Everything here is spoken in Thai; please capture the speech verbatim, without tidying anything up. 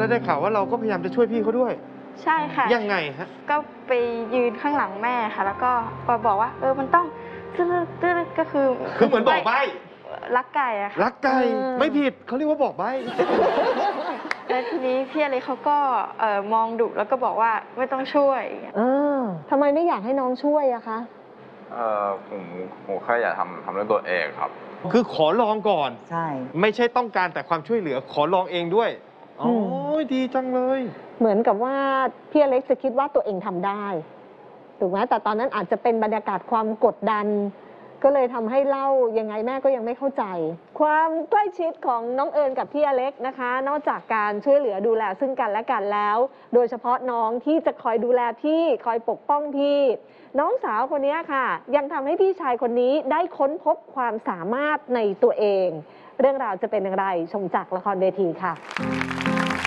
แล้วได้ข่าวว่าเราก็พยายามจะช่วยพี่เขาด้วยใช่ค่ะยังไงฮะก็ไปยืนข้างหลังแม่ค่ะแล้วก็บอกว่าเออมันต้องตื้อตื้อก็คือคือเหมือนบอกใบ้รักไก่อะค่ะรักไก่ไม่ผิดเขาเรียกว่าบอกใบ้แล้วทีนี้พี่อเล็กเขาก็มองดุแล้วก็บอกว่าไม่ต้องช่วยเออทำไมไม่อยากให้น้องช่วยอะคะเออผมผมแค่อยากทำทำด้วยตัวเองครับคือขอลองก่อนใช่ไม่ใช่ต้องการแต่ความช่วยเหลือขอลองเองด้วยอ๋อดีจังเลยเหมือนกับว่าพี่อเล็กจะคิดว่าตัวเองทำได้ถูกไหมแต่ตอนนั้นอาจจะเป็นบรรยากาศความกดดันก็เลยทำให้เล่ายังไงแม่ก็ยังไม่เข้าใจความใกล้ชิดของน้องเอิญกับพี่อเล็กนะคะนอกจากการช่วยเหลือดูแลซึ่งกันและกันแล้ว โดยเฉพาะน้องที่จะคอยดูแลพี่คอยปกป้องพี่น้องสาวคนนี้ค่ะยังทำให้พี่ชายคนนี้ได้ค้นพบความสามารถในตัวเองเรื่องราวจะเป็นอย่างไรชมจากละครเวทีค่ะ